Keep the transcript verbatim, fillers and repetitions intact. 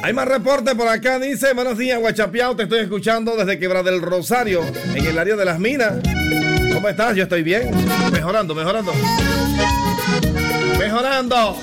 Hay más reporte por acá, dice, buenos días, Guachapiao, te estoy escuchando desde Quebrada del Rosario, en el área de las minas. ¿Cómo estás? Yo estoy bien, mejorando, mejorando. Mejorando.